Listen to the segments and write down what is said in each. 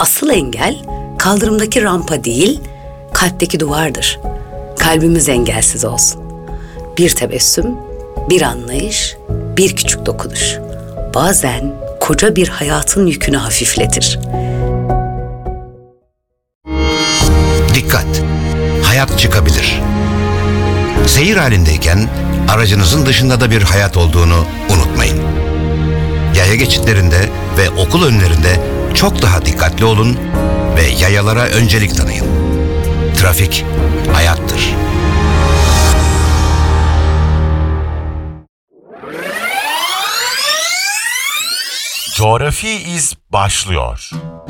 Asıl engel kaldırımdaki rampa değil, kalpteki duvardır. Kalbimiz engelsiz olsun. Bir tebessüm, bir anlayış, bir küçük dokunuş. Bazen koca bir hayatın yükünü hafifletir. Dikkat! Hayat çıkabilir. Seyir halindeyken aracınızın dışında da bir hayat olduğunu unutmayın. Yaya geçitlerinde ve okul önlerinde çok daha dikkatli olun ve yayalara öncelik tanıyın. Trafik hayattır. Coğrafi iz başlıyor.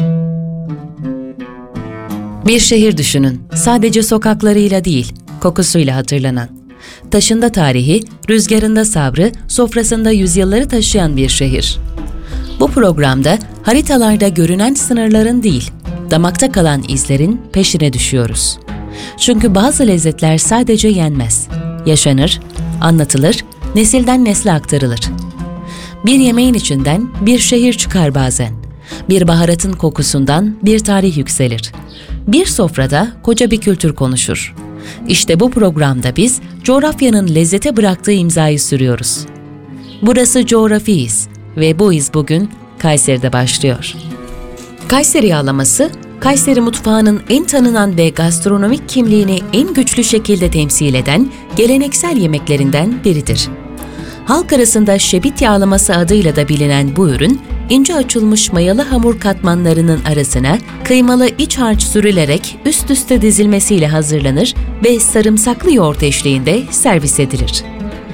Bir şehir düşünün. Sadece sokaklarıyla değil, kokusuyla hatırlanan. Taşında tarihi, rüzgarında sabrı, sofrasında yüzyılları taşıyan bir şehir. Bu programda haritalarda görünen sınırların değil, damakta kalan izlerin peşine düşüyoruz. Çünkü bazı lezzetler sadece yenmez. Yaşanır, anlatılır, nesilden nesle aktarılır. Bir yemeğin içinden bir şehir çıkar bazen. Bir baharatın kokusundan bir tarih yükselir. Bir sofrada koca bir kültür konuşur. İşte bu programda biz coğrafyanın lezzete bıraktığı imzayı sürüyoruz. Burası Coğrafi İz ve bu iz bugün Kayseri'de başlıyor. Kayseri yağlaması, Kayseri mutfağının en tanınan ve gastronomik kimliğini en güçlü şekilde temsil eden geleneksel yemeklerinden biridir. Halk arasında şebit yağlaması adıyla da bilinen bu ürün, ince açılmış mayalı hamur katmanlarının arasına kıymalı iç harç sürülerek üst üste dizilmesiyle hazırlanır ve sarımsaklı yoğurt eşliğinde servis edilir.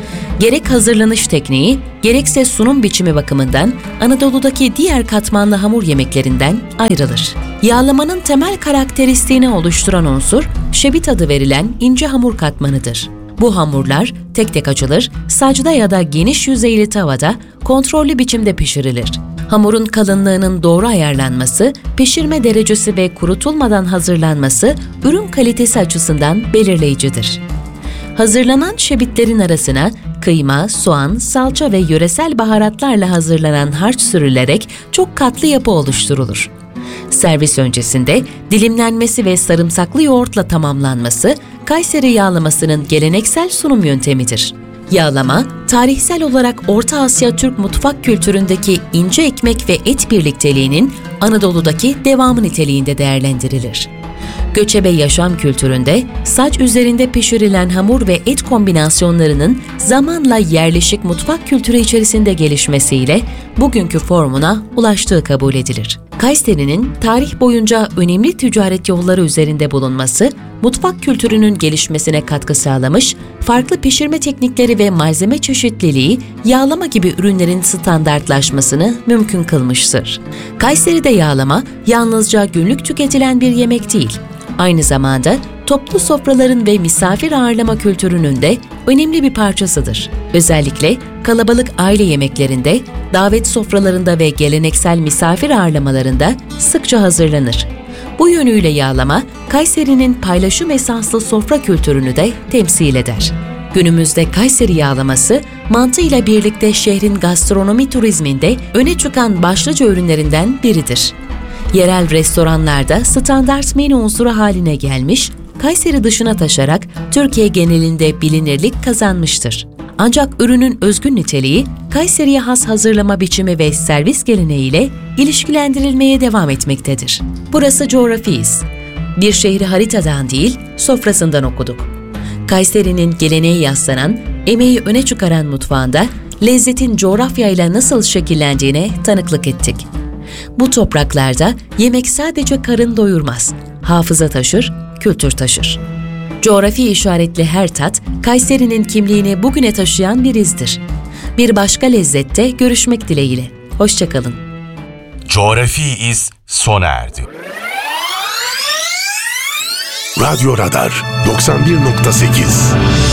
Gerek hazırlanış tekniği, gerekse sunum biçimi bakımından Anadolu'daki diğer katmanlı hamur yemeklerinden ayrılır. Yağlamanın temel karakteristiğini oluşturan unsur, şebit adı verilen ince hamur katmanıdır. Bu hamurlar tek tek açılır, sacda ya da geniş yüzeyli tavada kontrollü biçimde pişirilir. Hamurun kalınlığının doğru ayarlanması, pişirme derecesi ve kurutulmadan hazırlanması ürün kalitesi açısından belirleyicidir. Hazırlanan şebitlerin arasına kıyma, soğan, salça ve yöresel baharatlarla hazırlanan harç sürülerek çok katlı yapı oluşturulur. Servis öncesinde dilimlenmesi ve sarımsaklı yoğurtla tamamlanması Kayseri yağlamasının geleneksel sunum yöntemidir. Yağlama, tarihsel olarak Orta Asya Türk mutfak kültüründeki ince ekmek ve et birlikteliğinin Anadolu'daki devamı niteliğinde değerlendirilir. Göçebe yaşam kültüründe saç üzerinde pişirilen hamur ve et kombinasyonlarının zamanla yerleşik mutfak kültürü içerisinde gelişmesiyle bugünkü formuna ulaştığı kabul edilir. Kayseri'nin tarih boyunca önemli ticaret yolları üzerinde bulunması, mutfak kültürünün gelişmesine katkı sağlamış, farklı pişirme teknikleri ve malzeme çeşitliliği yağlama gibi ürünlerin standartlaşmasını mümkün kılmıştır. Kayseri'de yağlama yalnızca günlük tüketilen bir yemek değil, aynı zamanda toplu sofraların ve misafir ağırlama kültürünün de önemli bir parçasıdır. Özellikle kalabalık aile yemeklerinde, davet sofralarında ve geleneksel misafir ağırlamalarında sıkça hazırlanır. Bu yönüyle yağlama, Kayseri'nin paylaşım esaslı sofra kültürünü de temsil eder. Günümüzde Kayseri yağlaması, mantıyla birlikte şehrin gastronomi turizminde öne çıkan başlıca ürünlerinden biridir. Yerel restoranlarda standart menü unsuru haline gelmiş, Kayseri dışına taşarak Türkiye genelinde bilinirlik kazanmıştır. Ancak ürünün özgün niteliği, Kayseri'ye has hazırlama biçimi ve servis geleneğiyle ilişkilendirilmeye devam etmektedir. Burası Coğrafi İz. Bir şehri haritadan değil, sofrasından okuduk. Kayseri'nin geleneği yaslanan, emeği öne çıkaran mutfağında lezzetin coğrafyayla nasıl şekillendiğine tanıklık ettik. Bu topraklarda yemek sadece karın doyurmaz, hafıza taşır, kültür taşır. Coğrafi işaretli her tat, Kayseri'nin kimliğini bugüne taşıyan bir izdir. Bir başka lezzette görüşmek dileğiyle. Hoşça kalın. Coğrafi iz sona erdi. Radyo Radar 91.8